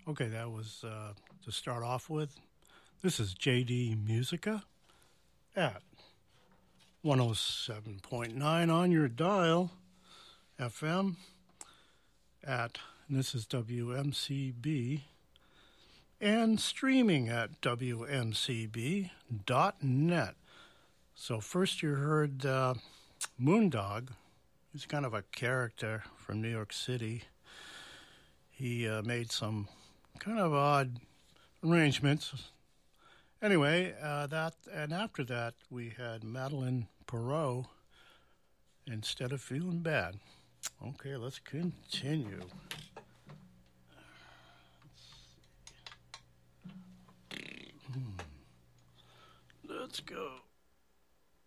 Okay, that was to start off with. This is JD Musica at 107.9 on your dial FM and this is WMCB and streaming at WMCB.net. So first you heard Moondog. He's kind of a character from New York City. He made some kind of odd arrangements. Anyway, after that, we had Madeline Perot, Instead of Feeling Bad. Okay, let's continue. Let's go.